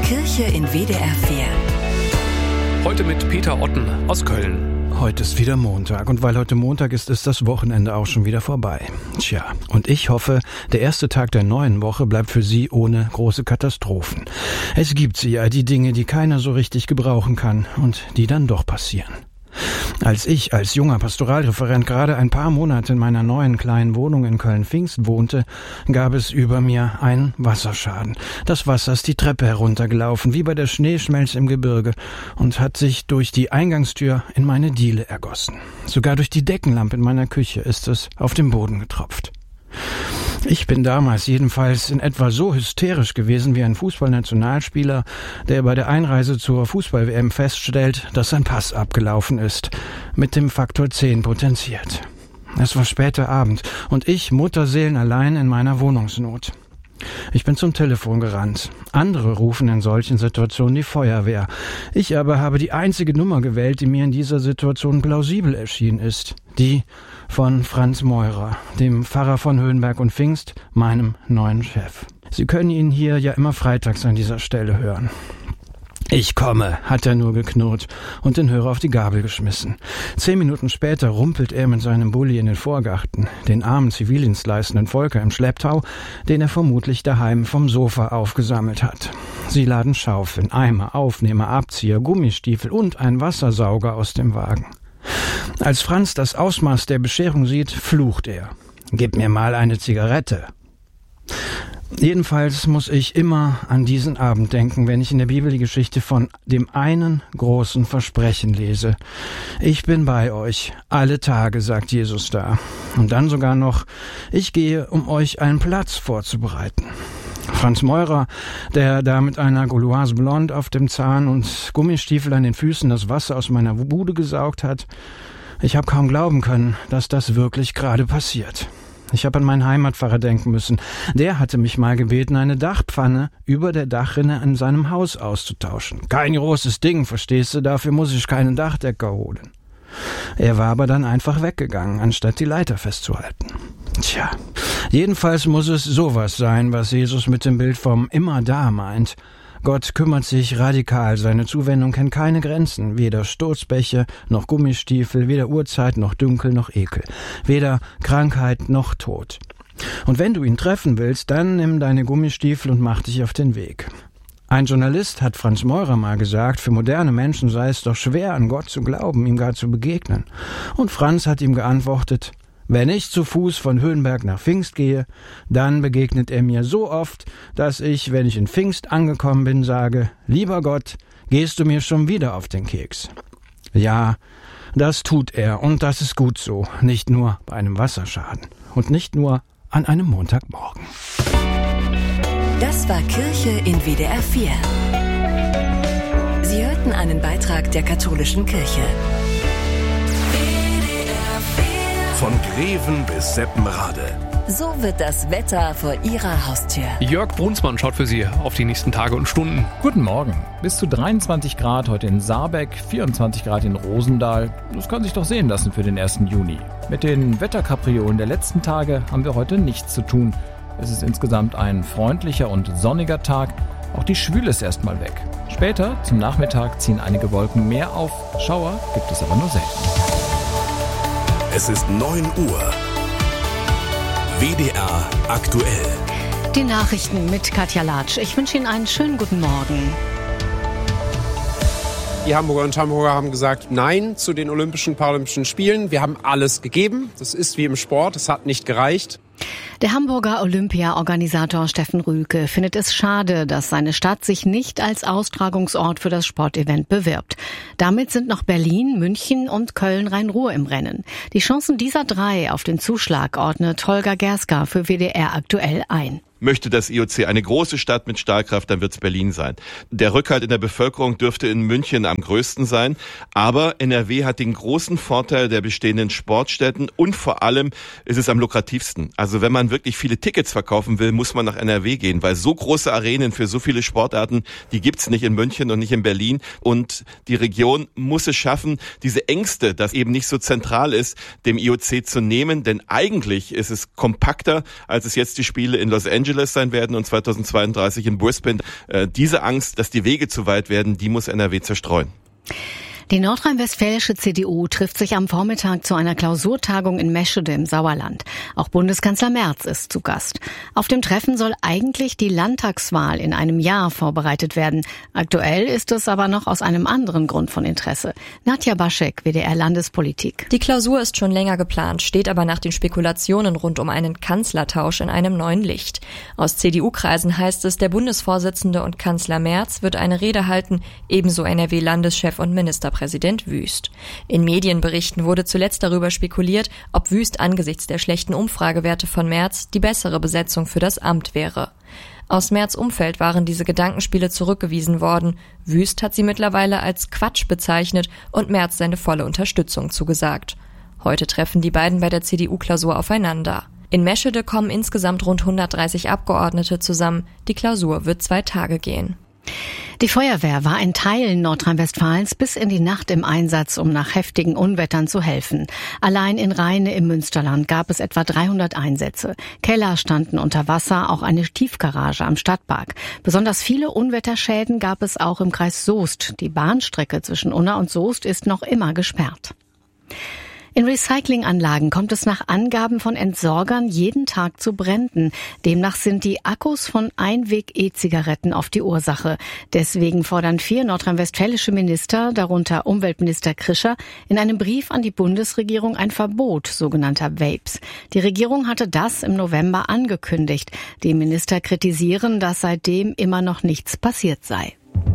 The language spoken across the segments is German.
Kirche in WDR 4. Heute mit Peter Otten aus Köln. Heute ist wieder Montag und weil heute Montag ist das Wochenende auch schon wieder vorbei. Tja, und ich hoffe, der erste Tag der neuen Woche bleibt für Sie ohne große Katastrophen. Es gibt sie ja, die Dinge, die keiner so richtig gebrauchen kann und die dann doch passieren. Als ich als junger Pastoralreferent gerade ein paar Monate in meiner neuen kleinen Wohnung in Köln-Pfingst wohnte, gab es über mir einen Wasserschaden. Das Wasser ist die Treppe heruntergelaufen, wie bei der Schneeschmelze im Gebirge, und hat sich durch die Eingangstür in meine Diele ergossen. Sogar durch die Deckenlampe in meiner Küche ist es auf den Boden getropft. Ich bin damals jedenfalls in etwa so hysterisch gewesen wie ein Fußballnationalspieler, der bei der Einreise zur Fußball-WM feststellt, dass sein Pass abgelaufen ist, mit dem Faktor 10 potenziert. Es war später Abend und ich mutterseelenallein in meiner Wohnungsnot. Ich bin zum Telefon gerannt. Andere rufen in solchen Situationen die Feuerwehr. Ich aber habe die einzige Nummer gewählt, die mir in dieser Situation plausibel erschienen ist. Die von Franz Meurer, dem Pfarrer von Höhenberg und Pfingst, meinem neuen Chef. Sie können ihn hier ja immer freitags an dieser Stelle hören. »Ich komme«, hat er nur geknurrt und den Hörer auf die Gabel geschmissen. 10 Minuten später rumpelt er mit seinem Bulli in den Vorgarten, den armen zivildienstleistenden Volker im Schlepptau, den er vermutlich daheim vom Sofa aufgesammelt hat. Sie laden Schaufeln, Eimer, Aufnehmer, Abzieher, Gummistiefel und einen Wassersauger aus dem Wagen. Als Franz das Ausmaß der Bescherung sieht, flucht er. »Gib mir mal eine Zigarette.« Jedenfalls muss ich immer an diesen Abend denken, wenn ich in der Bibel die Geschichte von dem einen großen Versprechen lese. Ich bin bei euch, alle Tage, sagt Jesus da. Und dann sogar noch, ich gehe, um euch einen Platz vorzubereiten. Franz Meurer, der da mit einer Gauloise Blonde auf dem Zahn und Gummistiefel an den Füßen das Wasser aus meiner Bude gesaugt hat. Ich habe kaum glauben können, dass das wirklich gerade passiert. Ich habe an meinen Heimatpfarrer denken müssen. Der hatte mich mal gebeten, eine Dachpfanne über der Dachrinne in seinem Haus auszutauschen. Kein großes Ding, verstehst du, dafür muss ich keinen Dachdecker holen. Er war aber dann einfach weggegangen, anstatt die Leiter festzuhalten. Tja, jedenfalls muss es sowas sein, was Jesus mit dem Bild vom immer da meint. Gott kümmert sich radikal, seine Zuwendung kennt keine Grenzen, weder Sturzbäche noch Gummistiefel, weder Uhrzeit noch Dünkel noch Ekel, weder Krankheit noch Tod. Und wenn du ihn treffen willst, dann nimm deine Gummistiefel und mach dich auf den Weg. Ein Journalist hat Franz Meurer mal gesagt, für moderne Menschen sei es doch schwer, an Gott zu glauben, ihm gar zu begegnen. Und Franz hat ihm geantwortet: Wenn ich zu Fuß von Höhenberg nach Pfingst gehe, dann begegnet er mir so oft, dass ich, wenn ich in Pfingst angekommen bin, sage: Lieber Gott, gehst du mir schon wieder auf den Keks? Ja, das tut er und das ist gut so, nicht nur bei einem Wasserschaden und nicht nur an einem Montagmorgen. Das war Kirche in WDR 4. Sie hörten einen Beitrag der katholischen Kirche. Von Greven bis Seppenrade. So wird das Wetter vor Ihrer Haustür. Jörg Brunsmann schaut für Sie auf die nächsten Tage und Stunden. Guten Morgen. Bis zu 23 Grad heute in Saarbeck, 24 Grad in Rosendahl. Das kann sich doch sehen lassen für den 1. Juni. Mit den Wetterkapriolen der letzten Tage haben wir heute nichts zu tun. Es ist insgesamt ein freundlicher und sonniger Tag. Auch die Schwüle ist erstmal weg. Später, zum Nachmittag, ziehen einige Wolken mehr auf. Schauer gibt es aber nur selten. Es ist 9 Uhr. WDR aktuell. Die Nachrichten mit Katja Latsch. Ich wünsche Ihnen einen schönen guten Morgen. Die Hamburger und Hamburger haben gesagt Nein zu den Olympischen Paralympischen Spielen. Wir haben alles gegeben. Das ist wie im Sport. Es hat nicht gereicht. Der Hamburger Olympia-Organisator Steffen Rühlke findet es schade, dass seine Stadt sich nicht als Austragungsort für das Sportevent bewirbt. Damit sind noch Berlin, München und Köln-Rhein-Ruhr im Rennen. Die Chancen dieser 3 auf den Zuschlag ordnet Holger Gerska für WDR aktuell ein. Möchte das IOC eine große Stadt mit Stahlkraft, dann wird es Berlin sein. Der Rückhalt in der Bevölkerung dürfte in München am größten sein. Aber NRW hat den großen Vorteil der bestehenden Sportstätten und vor allem ist es am lukrativsten. Also wenn man wirklich viele Tickets verkaufen will, muss man nach NRW gehen, weil so große Arenen für so viele Sportarten, die gibt's nicht in München und nicht in Berlin. Und die Region muss es schaffen, diese Ängste, das eben nicht so zentral ist, dem IOC zu nehmen. Denn eigentlich ist es kompakter, als es jetzt die Spiele in Los Angeles Angeles sein werden und 2032 in Brisbane. Diese Angst, dass die Wege zu weit werden, die muss NRW zerstreuen. Die nordrhein-westfälische CDU trifft sich am Vormittag zu einer Klausurtagung in Meschede im Sauerland. Auch Bundeskanzler Merz ist zu Gast. Auf dem Treffen soll eigentlich die Landtagswahl in einem Jahr vorbereitet werden. Aktuell ist es aber noch aus einem anderen Grund von Interesse. Nadja Baschek, WDR Landespolitik. Die Klausur ist schon länger geplant, steht aber nach den Spekulationen rund um einen Kanzlertausch in einem neuen Licht. Aus CDU-Kreisen heißt es, der Bundesvorsitzende und Kanzler Merz wird eine Rede halten, ebenso NRW-Landeschef und Ministerpräsident Wüst. In Medienberichten wurde zuletzt darüber spekuliert, ob Wüst angesichts der schlechten Umfragewerte von Merz die bessere Besetzung für das Amt wäre. Aus Merz' Umfeld waren diese Gedankenspiele zurückgewiesen worden. Wüst hat sie mittlerweile als Quatsch bezeichnet und Merz seine volle Unterstützung zugesagt. Heute treffen die beiden bei der CDU-Klausur aufeinander. In Meschede kommen insgesamt rund 130 Abgeordnete zusammen. Die Klausur wird 2 Tage gehen. Die Feuerwehr war in Teilen Nordrhein-Westfalens bis in die Nacht im Einsatz, um nach heftigen Unwettern zu helfen. Allein in Rheine im Münsterland gab es etwa 300 Einsätze. Keller standen unter Wasser, auch eine Tiefgarage am Stadtpark. Besonders viele Unwetterschäden gab es auch im Kreis Soest. Die Bahnstrecke zwischen Unna und Soest ist noch immer gesperrt. In Recyclinganlagen kommt es nach Angaben von Entsorgern jeden Tag zu Bränden. Demnach sind die Akkus von Einweg-E-Zigaretten oft die Ursache. Deswegen fordern 4 nordrhein-westfälische Minister, darunter Umweltminister Krischer, in einem Brief an die Bundesregierung ein Verbot sogenannter Vapes. Die Regierung hatte das im November angekündigt. Die Minister kritisieren, dass seitdem immer noch nichts passiert sei.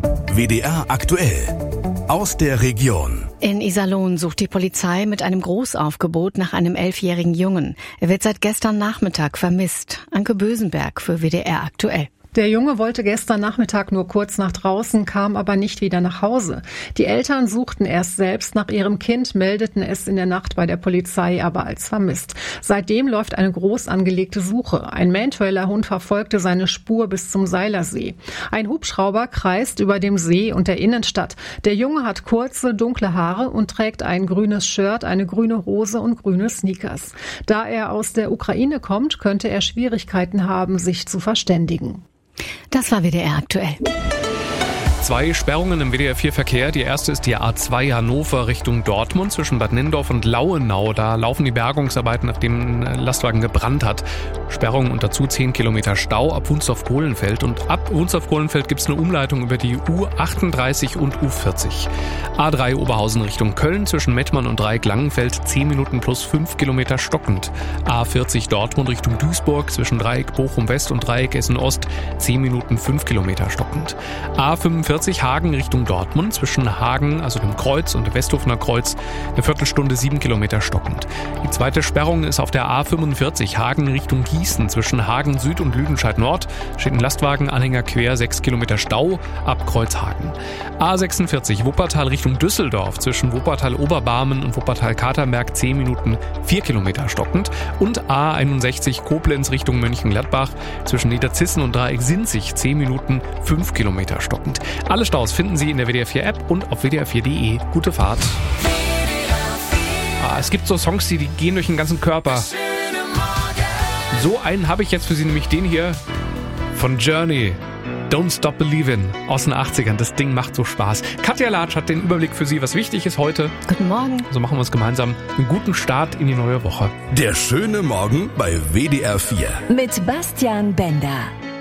WDR aktuell. Aus der Region. In Iserlohn sucht die Polizei mit einem Großaufgebot nach einem 11-jährigen Jungen. Er wird seit gestern Nachmittag vermisst. Anke Bösenberg für WDR aktuell. Der Junge wollte gestern Nachmittag nur kurz nach draußen, kam aber nicht wieder nach Hause. Die Eltern suchten erst selbst nach ihrem Kind, meldeten es in der Nacht bei der Polizei aber als vermisst. Seitdem läuft eine groß angelegte Suche. Ein Mantrailer-Hund verfolgte seine Spur bis zum Seilersee. Ein Hubschrauber kreist über dem See und der Innenstadt. Der Junge hat kurze, dunkle Haare und trägt ein grünes Shirt, eine grüne Hose und grüne Sneakers. Da er aus der Ukraine kommt, könnte er Schwierigkeiten haben, sich zu verständigen. Das war WDR aktuell. 2 Sperrungen im WDR-4-Verkehr. Die erste ist die A2 Hannover Richtung Dortmund zwischen Bad Nennendorf und Lauenau. Da laufen die Bergungsarbeiten, nachdem ein Lastwagen gebrannt hat. Sperrungen und dazu 10 Kilometer Stau ab Wunsdorf-Kohlenfeld. Und ab Wunsdorf-Kohlenfeld gibt es eine Umleitung über die U38 und U40. A3 Oberhausen Richtung Köln zwischen Mettmann und Dreieck Langenfeld 10 Minuten plus 5 Kilometer stockend. A40 Dortmund Richtung Duisburg zwischen Dreieck Bochum West und Dreieck Essen Ost 10 Minuten 5 Kilometer stockend. A45 Hagen Richtung Dortmund zwischen Hagen, also dem Kreuz und dem Westhofener Kreuz, eine Viertelstunde 7 Kilometer stockend. Die zweite Sperrung ist auf der A45 Hagen Richtung Gießen zwischen Hagen Süd und Lüdenscheid Nord. Steht ein Lastwagenanhänger quer, 6 Kilometer Stau ab Kreuzhagen. A46 Wuppertal Richtung Düsseldorf zwischen Wuppertal Oberbarmen und Wuppertal Katernberg 10 Minuten 4 Kilometer stockend. Und A61 Koblenz Richtung Mönchengladbach zwischen Niederzissen und Dreieck Sinzig 10 Minuten 5 Kilometer stockend. Alle Staus finden Sie in der WDR4-App und auf WDR4.de. Gute Fahrt. Es gibt so Songs, die gehen durch den ganzen Körper. So einen habe ich jetzt für Sie, nämlich den hier von Journey. Don't Stop Believin' aus den 80ern. Das Ding macht so Spaß. Katja Latsch hat den Überblick für Sie, was wichtig ist heute. Guten Morgen. So machen wir es gemeinsam. Einen guten Start in die neue Woche. Der schöne Morgen bei WDR 4. Mit Bastian Bender.